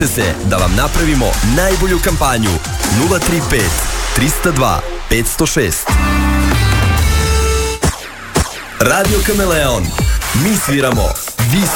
se da vam napravimo najbolju kampanju 035 302 506. Radio Kameleon. Mi sviramo